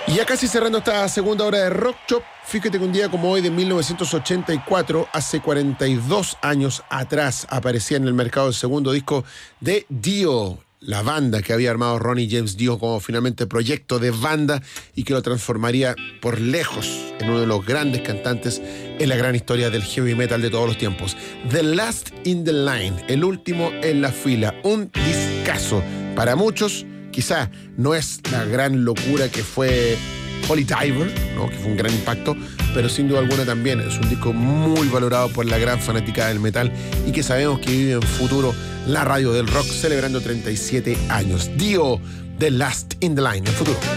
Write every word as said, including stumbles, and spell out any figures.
Y ya casi cerrando esta segunda hora de Rock Shop, fíjate que un día como hoy de mil novecientos ochenta y cuatro, hace cuarenta y dos años atrás, aparecía en el mercado el segundo disco de Dio, la banda que había armado Ronnie James Dio como finalmente proyecto de banda y que lo transformaría por lejos en uno de los grandes cantantes en la gran historia del heavy metal de todos los tiempos. The Last in the Line, el último en la fila, un discazo para muchos. Quizá no es la gran locura que fue Holy Diver, ¿no? Que fue un gran impacto, pero sin duda alguna también es un disco muy valorado por la gran fanática del metal y que sabemos que vive en futuro la radio del rock celebrando treinta y siete años. Dio, The Last in the Line, en futuro.